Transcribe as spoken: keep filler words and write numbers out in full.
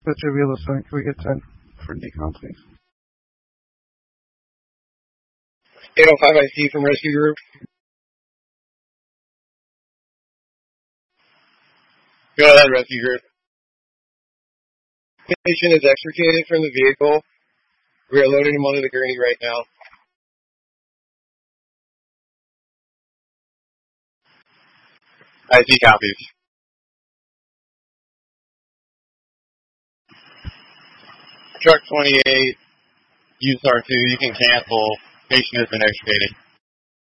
The tubular sign, can we get ten for decom, please? eight oh five I C from Rescue Group. Go ahead, Rescue Group. Patient is extricated from the vehicle. We are loading him onto the gurney right now. I C copies. Truck twenty-eight, use R two, you can cancel. Patient has been extricated.